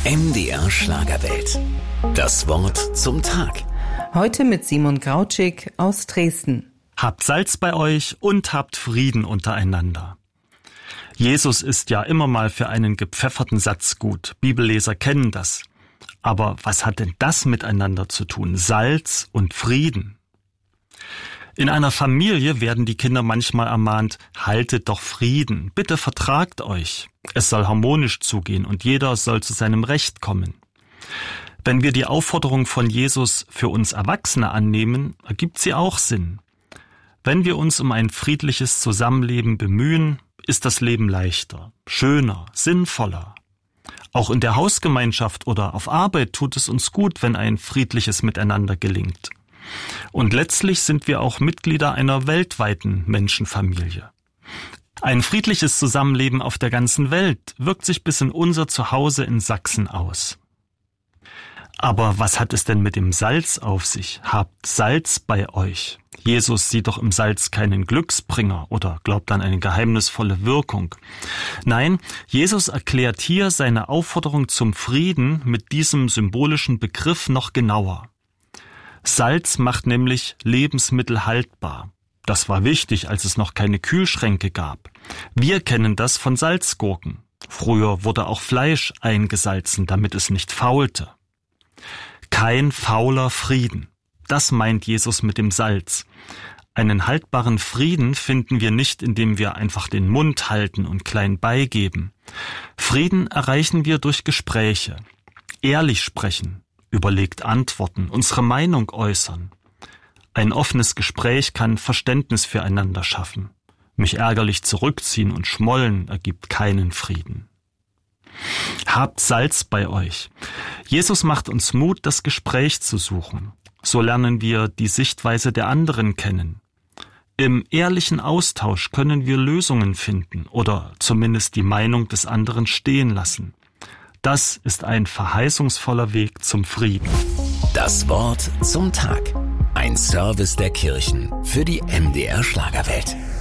MDR Schlagerwelt. Das Wort zum Tag. Heute mit Simon Grautschik aus Dresden. Habt Salz bei euch und habt Frieden untereinander. Jesus ist ja immer mal für einen gepfefferten Satz gut. Bibelleser kennen das. Aber was hat denn das miteinander zu tun? Salz und Frieden. In einer Familie werden die Kinder manchmal ermahnt, haltet doch Frieden, bitte vertragt euch. Es soll harmonisch zugehen und jeder soll zu seinem Recht kommen. Wenn wir die Aufforderung von Jesus für uns Erwachsene annehmen, ergibt sie auch Sinn. Wenn wir uns um ein friedliches Zusammenleben bemühen, ist das Leben leichter, schöner, sinnvoller. Auch in der Hausgemeinschaft oder auf Arbeit tut es uns gut, wenn ein friedliches Miteinander gelingt. Und letztlich sind wir auch Mitglieder einer weltweiten Menschenfamilie. Ein friedliches Zusammenleben auf der ganzen Welt wirkt sich bis in unser Zuhause in Sachsen aus. Aber was hat es denn mit dem Salz auf sich? Habt Salz bei euch. Jesus sieht doch im Salz keinen Glücksbringer oder glaubt an eine geheimnisvolle Wirkung. Nein, Jesus erklärt hier seine Aufforderung zum Frieden mit diesem symbolischen Begriff noch genauer. Salz macht nämlich Lebensmittel haltbar. Das war wichtig, als es noch keine Kühlschränke gab. Wir kennen das von Salzgurken. Früher wurde auch Fleisch eingesalzen, damit es nicht faulte. Kein fauler Frieden. Das meint Jesus mit dem Salz. Einen haltbaren Frieden finden wir nicht, indem wir einfach den Mund halten und klein beigeben. Frieden erreichen wir durch Gespräche. Ehrlich sprechen. Überlegt antworten, unsere Meinung äußern. Ein offenes Gespräch kann Verständnis füreinander schaffen. Mich ärgerlich zurückziehen und schmollen ergibt keinen Frieden. Habt Salz bei euch. Jesus macht uns Mut, das Gespräch zu suchen. So lernen wir die Sichtweise der anderen kennen. Im ehrlichen Austausch können wir Lösungen finden oder zumindest die Meinung des anderen stehen lassen. Das ist ein verheißungsvoller Weg zum Frieden. Das Wort zum Tag. Ein Service der Kirchen für die MDR Schlagerwelt.